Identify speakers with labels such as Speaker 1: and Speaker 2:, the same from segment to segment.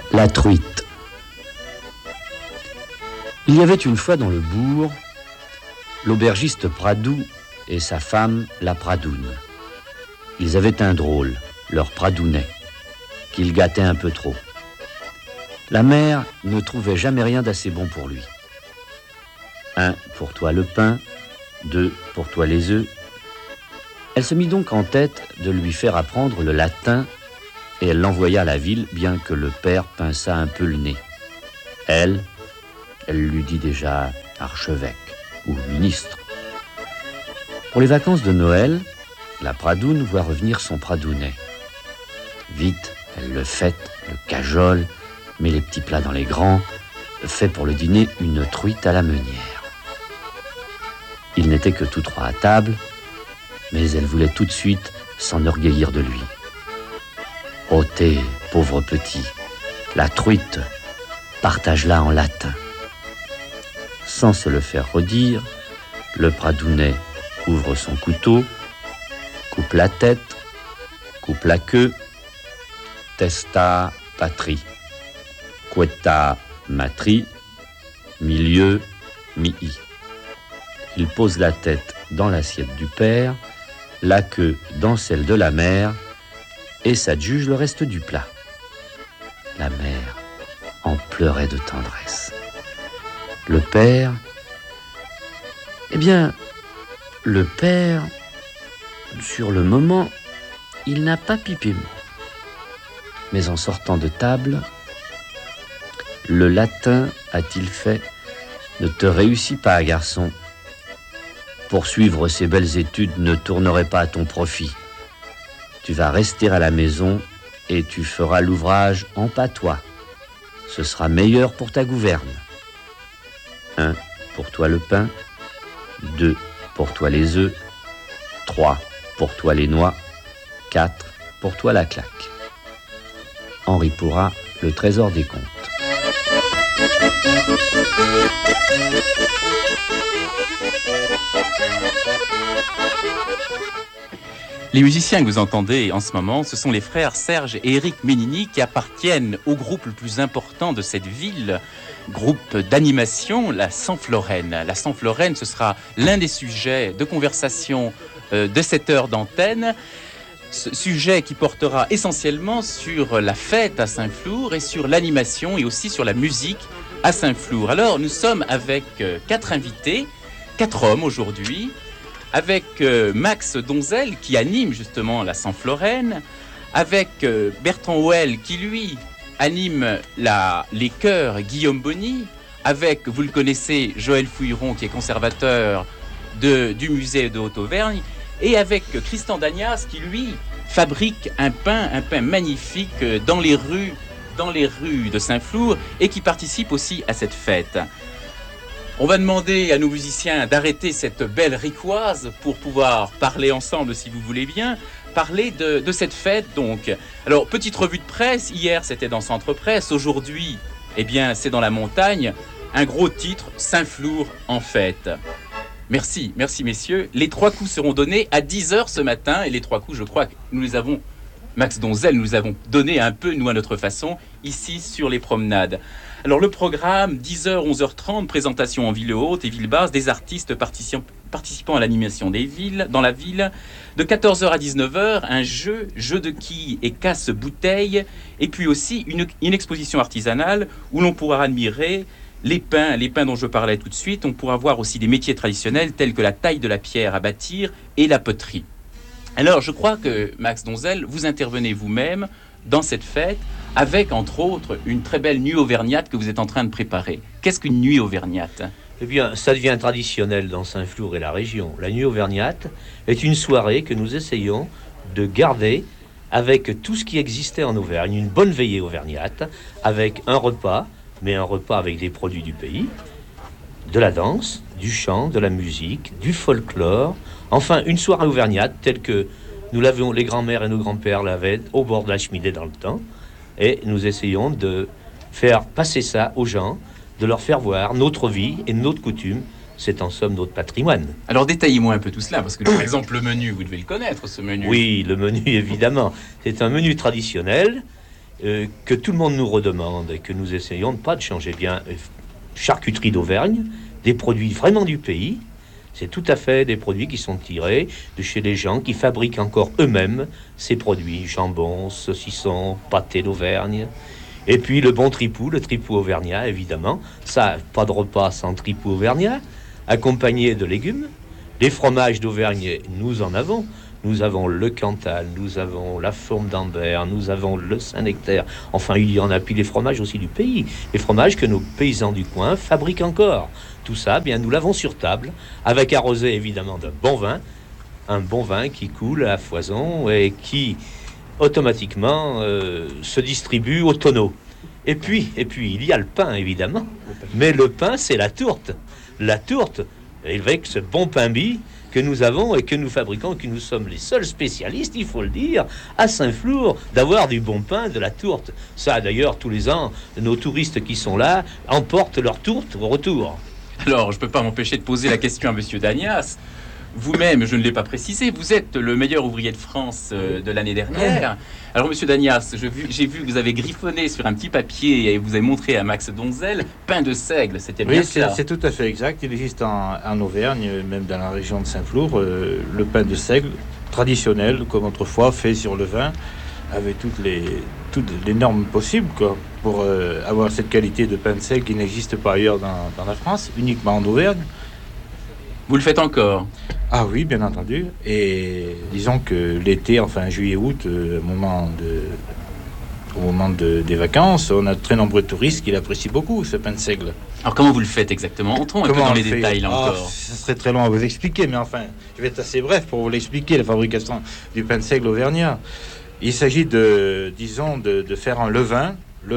Speaker 1: La truite. Il y avait une fois dans le bourg l'aubergiste Pradou et sa femme la Pradoune. Ils avaient un drôle, leur Pradounet, qu'ils gâtaient un peu trop. La mère ne trouvait jamais rien d'assez bon pour lui. 1 pour toi le pain, 2 pour toi les œufs. Elle se mit donc en tête de lui faire apprendre le latin et elle l'envoya à la ville, bien que le père pinçât un peu le nez. Elle lui dit déjà archevêque ou ministre. Pour les vacances de Noël, la Pradoune voit revenir son Pradounet. Vite, elle le fête, le cajole, met les petits plats dans les grands, fait pour le dîner une truite à la meunière. Ils n'étaient que tous trois à table, mais elle voulait tout de suite s'enorgueillir de lui. « Ôtez, pauvre petit, la truite, partage-la en latin. » Sans se le faire redire, le Pradounet ouvre son couteau, coupe la tête, coupe la queue, testa patrie, queta matri, milieu mi. Il pose la tête dans l'assiette du père, la queue dans celle de la mère, et s'adjuge le reste du plat. La mère en pleurait de tendresse. Le père, sur le moment, il n'a pas pipé mot. Mais en sortant de table, le latin, a-t-il fait, ne te réussit pas, garçon. Poursuivre ces belles études ne tournerait pas à ton profit. Tu vas rester à la maison et tu feras l'ouvrage en patois. Ce sera meilleur pour ta gouverne. 1 pour toi le pain, 2 pour toi les œufs, 3 pour toi les noix, 4 pour toi la claque. Henri Pourrat, Le Trésor des Contes.
Speaker 2: Les musiciens que vous entendez en ce moment, ce sont les frères Serge et Éric Ménini qui appartiennent au groupe le plus important de cette ville, groupe d'animation, la Sanflorraine. La Sanflorraine, ce sera l'un des sujets de conversation de cette heure d'antenne. Ce sujet qui portera essentiellement sur la fête à Saint-Flour et sur l'animation et aussi sur la musique à Saint-Flour. Alors, nous sommes avec 4 invités, 4 hommes aujourd'hui, avec Max Donzel qui anime justement la Sanflorraine, avec Bertrand Hoël qui lui anime les chœurs Guillaume Bonny, avec, vous le connaissez, Joël Fouilleron qui est conservateur du musée de Haute-Auvergne, et avec Christian Dagnas qui lui fabrique un pain magnifique dans les rues de Saint-Flour et qui participe aussi à cette fête. On va demander à nos musiciens d'arrêter cette belle ricoise pour pouvoir parler ensemble, si vous voulez bien, parler de cette fête donc. Alors, petite revue de presse, hier c'était dans Centre Presse, aujourd'hui, c'est dans la montagne, un gros titre, Saint-Flour en fête. Merci messieurs. Les 3 coups seront donnés à 10h ce matin, et les 3 coups, je crois que nous les avons, Max Donzel, nous les avons donnés un peu, nous à notre façon, ici sur les promenades. Alors le programme, 10h, 11h30, présentation en ville haute et ville basse des artistes participant à l'animation des villes, dans la ville. De 14h à 19h, un jeu de quilles et casse-bouteilles. Et puis aussi une exposition artisanale où l'on pourra admirer les pains dont je parlais tout de suite. On pourra voir aussi des métiers traditionnels tels que la taille de la pierre à bâtir et la poterie. Alors je crois que, Max Donzel, vous intervenez vous-même dans cette fête, avec, entre autres, une très belle nuit auvergnate que vous êtes en train de préparer. Qu'est-ce qu'une nuit auvergnate ?
Speaker 3: Eh bien, ça devient traditionnel dans Saint-Flour et la région. La nuit auvergnate est une soirée que nous essayons de garder avec tout ce qui existait en Auvergne. Une bonne veillée auvergnate, avec un repas, mais un repas avec des produits du pays, de la danse, du chant, de la musique, du folklore. Enfin, une soirée auvergnate telle que nous l'avions, les grands-mères et nos grands-pères l'avaient au bord de la cheminée dans le temps. Et nous essayons de faire passer ça aux gens, de leur faire voir notre vie et notre coutume. C'est en somme notre patrimoine.
Speaker 2: Alors détaillez-moi un peu tout cela, parce que par exemple le menu, vous devez le connaître, ce menu.
Speaker 3: Oui, le menu évidemment. C'est un menu traditionnel que tout le monde nous redemande et que nous essayons pas de changer. Bien, charcuterie d'Auvergne, des produits vraiment du pays. C'est tout à fait des produits qui sont tirés de chez les gens qui fabriquent encore eux-mêmes ces produits. Jambon, saucisson, pâté d'Auvergne. Et puis le bon tripou, le tripou auvergnat, évidemment. Ça, pas de repas sans tripou auvergnat, accompagné de légumes. Des fromages d'Auvergne, nous en avons. Nous avons le Cantal, nous avons la Fourme d'Ambert, nous avons le Saint-Nectaire. Enfin, il y en a, puis les fromages aussi du pays. Les fromages que nos paysans du coin fabriquent encore. Tout ça, bien, nous l'avons sur table, avec arrosé évidemment d'un bon vin. Un bon vin qui coule à foison et qui automatiquement se distribue au tonneau. Et puis, il y a le pain, évidemment. Mais le pain, c'est la tourte. La tourte, avec ce bon pain bis que nous avons et que nous fabriquons, que nous sommes les seuls spécialistes, il faut le dire, à Saint-Flour, d'avoir du bon pain, de la tourte. Ça, d'ailleurs, tous les ans, nos touristes qui sont là emportent leur tourte au retour.
Speaker 2: Alors, je ne peux pas m'empêcher de poser la question à Monsieur Dagnas. Vous-même, je ne l'ai pas précisé, vous êtes le meilleur ouvrier de France de l'année dernière. Alors, Monsieur Dagnas, j'ai vu que vous avez griffonné sur un petit papier et vous avez montré à Max Donzel pain de seigle. C'était bien ça?
Speaker 4: Oui, c'est tout à fait exact. Il existe en Auvergne, même dans la région de Saint-Flour, le pain de seigle traditionnel, comme autrefois, fait sur le vin, avec toutes les normes possibles, quoi, pour avoir cette qualité de pain de seigle qui n'existe pas ailleurs dans la France, uniquement en Auvergne.
Speaker 2: Vous le faites encore?
Speaker 4: Ah oui, bien entendu. Et disons que l'été, enfin juillet-août, au moment des vacances, on a de très nombreux touristes qui l'apprécient beaucoup, ce pain de seigle.
Speaker 2: Alors comment vous le faites exactement? Entrons un peu dans les détails là encore.
Speaker 4: Ça serait très long à vous expliquer, mais enfin, je vais être assez bref pour vous l'expliquer, la fabrication du pain de seigle auvergnat. Il s'agit de faire un levain,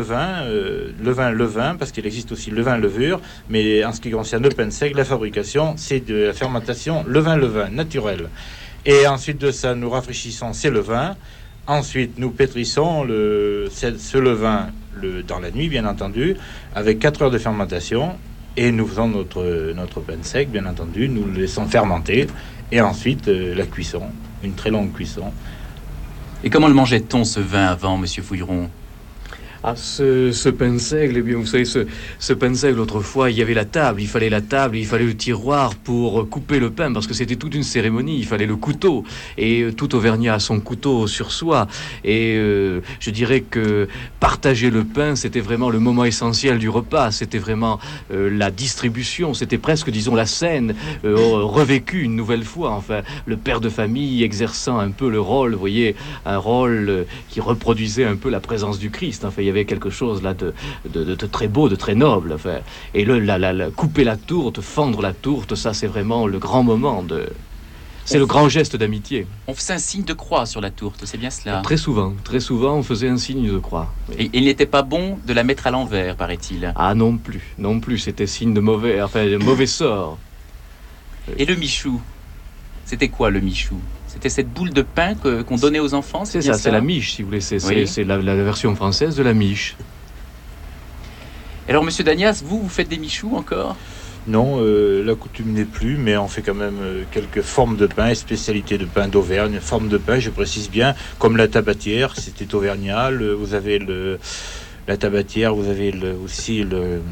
Speaker 4: parce qu'il existe aussi levain-levure, mais en ce qui concerne le pain de seigle, la fabrication, c'est de la fermentation levain naturel. Et ensuite de ça, nous rafraîchissons ces levains. Ensuite, nous pétrissons ce levain dans la nuit, bien entendu, avec 4 heures de fermentation. Et nous faisons notre pain de seigle, bien entendu. Nous le laissons fermenter. Et ensuite, la cuisson, une très longue cuisson.
Speaker 2: Et comment le mangeait-on, ce vin, avant, Monsieur Fouilleron?
Speaker 5: Ce pain de seigle, eh bien, vous savez, ce pain de seigle, autrefois, il y avait la table, il fallait le tiroir pour couper le pain, parce que c'était toute une cérémonie, il fallait le couteau, et tout Auvergnat a son couteau sur soi, et je dirais que partager le pain, c'était vraiment le moment essentiel du repas, c'était vraiment la distribution, c'était presque, disons, la scène revécue une nouvelle fois, enfin, le père de famille exerçant un peu le rôle, vous voyez, un rôle qui reproduisait un peu la présence du Christ, enfin, il y avait quelque chose là de très beau, de très noble. Enfin. Et couper la tourte, fendre la tourte, ça c'est vraiment le grand moment c'est le grand geste d'amitié.
Speaker 2: On faisait un signe de croix sur la tourte, c'est bien cela?
Speaker 5: Très souvent, on faisait un signe de croix. Oui.
Speaker 2: Et il n'était pas bon de la mettre à l'envers, paraît-il?
Speaker 5: Ah non plus, c'était signe de mauvais sort.
Speaker 2: Et le michou, c'était quoi le michou? C'était cette boule de pain qu'on donnait aux enfants?
Speaker 5: C'est ça, c'est la miche, si vous voulez. C'est la version française de la miche.
Speaker 2: Alors, Monsieur Dagnas, vous faites des michous encore?
Speaker 4: Non, la coutume n'est plus, mais on fait quand même quelques formes de pain et spécialités de pain d'Auvergne. Formes de pain, je précise bien, comme la tabatière, c'était auvergnat. Vous avez la tabatière, vous avez aussi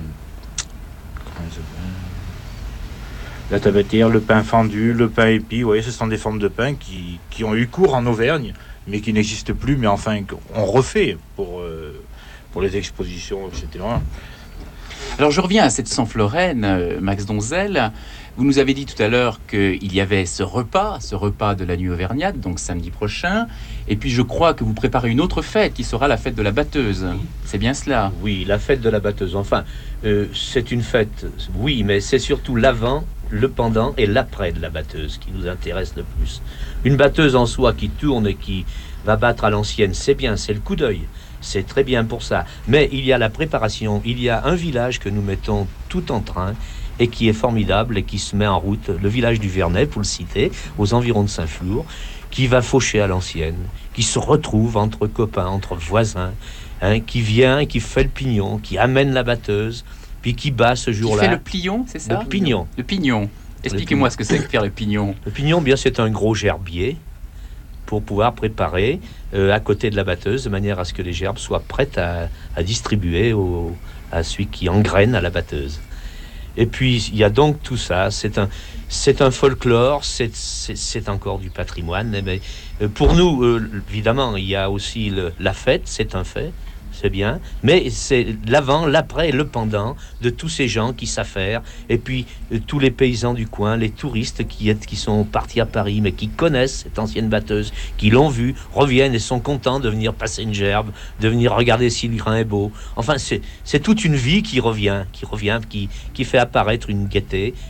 Speaker 4: la tabatière, le pain fendu, le pain épi. Vous voyez, ce sont des formes de pain qui ont eu cours en Auvergne, mais qui n'existent plus, mais enfin, on refait pour les expositions, etc.
Speaker 2: Alors, je reviens à cette Saint-Floraine, Max Donzel. Vous nous avez dit tout à l'heure qu'il y avait ce repas de la nuit auvergnate, donc samedi prochain. Et puis, je crois que vous préparez une autre fête qui sera la fête de la batteuse. C'est bien cela?
Speaker 3: Oui, la fête de la batteuse. Enfin, c'est une fête, oui, mais c'est surtout l'avant, le pendant et l'après de la batteuse qui nous intéresse le plus. Une batteuse en soi qui tourne et qui va battre à l'ancienne, c'est bien, c'est le coup d'œil. C'est très bien pour ça. Mais il y a la préparation, il y a un village que nous mettons tout en train et qui est formidable et qui se met en route, le village du Vernet, pour le citer, aux environs de Saint-Flour, qui va faucher à l'ancienne, qui se retrouve entre copains, entre voisins, qui vient, qui fait le pignon, qui amène la batteuse, puis qui bat ce jour-là.
Speaker 2: Qui fait le plion, c'est ça?
Speaker 3: Le pignon.
Speaker 2: Le pignon. Expliquez-moi ce que c'est que faire le pignon.
Speaker 3: Le pignon, bien, c'est un gros gerbier pour pouvoir préparer à côté de la batteuse, de manière à ce que les gerbes soient prêtes à distribuer à celui qui engraine à la batteuse. Et puis il y a donc tout ça, c'est un folklore, c'est encore du patrimoine. Mais pour nous, évidemment, il y a aussi la fête, c'est un fait. C'est bien, mais c'est l'avant, l'après et le pendant de tous ces gens qui savent faire, et puis tous les paysans du coin, les touristes qui sont partis à Paris, mais qui connaissent cette ancienne batteuse, qui l'ont vue, reviennent et sont contents de venir passer une gerbe, de venir regarder si le grain est beau. Enfin, c'est toute une vie qui revient, qui fait apparaître une gaieté.